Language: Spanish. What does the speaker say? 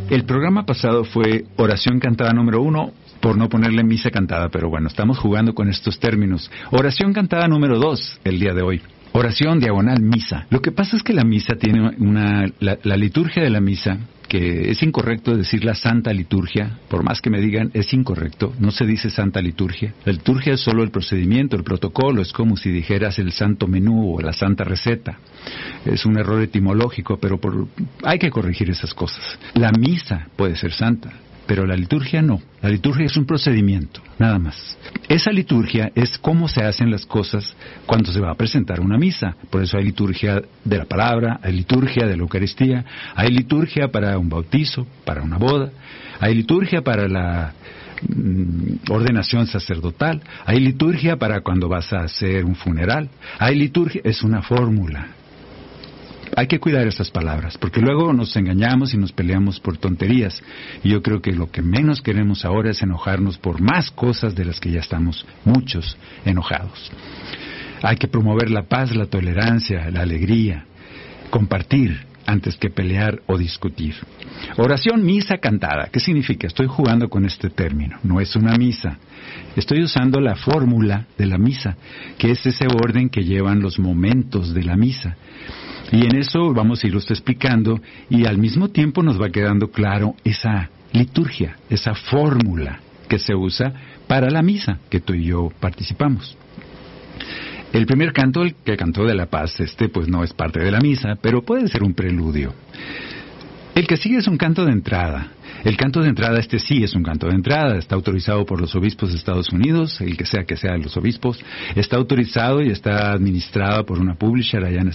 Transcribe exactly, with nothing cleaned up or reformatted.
El programa pasado fue oración cantada número uno, por no ponerle misa cantada, pero bueno, estamos jugando con estos términos. Oración cantada número dos, el día de hoy. Oración diagonal misa. Lo que pasa es que la misa tiene una... La, la liturgia de la misa, que es incorrecto decir la santa liturgia, por más que me digan, es incorrecto, no se dice santa liturgia. La liturgia es solo el procedimiento, el protocolo, es como si dijeras el santo menú o la santa receta. Es un error etimológico, pero por, hay que corregir esas cosas. La misa puede ser santa, pero la liturgia no. La liturgia es un procedimiento, nada más. Esa liturgia es cómo se hacen las cosas cuando se va a presentar una misa. Por eso hay liturgia de la palabra, hay liturgia de la Eucaristía, hay liturgia para un bautizo, para una boda, hay liturgia para la mm, ordenación sacerdotal, hay liturgia para cuando vas a hacer un funeral, hay liturgia, es una fórmula. Hay que cuidar esas palabras, porque luego nos engañamos y nos peleamos por tonterías. Y yo creo que lo que menos queremos ahora es enojarnos por más cosas de las que ya estamos muchos enojados. Hay que promover la paz, la tolerancia, la alegría, compartir antes que pelear o discutir. Oración misa cantada. ¿Qué significa? Estoy jugando con este término. No es una misa. Estoy usando la fórmula de la misa, que es ese orden que llevan los momentos de la misa. Y en eso vamos a irlo explicando y al mismo tiempo nos va quedando claro esa liturgia, esa fórmula que se usa para la misa que tú y yo participamos. El primer canto, el que cantó de la paz, este pues no es parte de la misa, pero puede ser un preludio. El que sigue es un canto de entrada. El canto de entrada, este sí es un canto de entrada, está autorizado por los obispos de Estados Unidos, el que sea que sea de los obispos, está autorizado y está administrado por una publisher allá en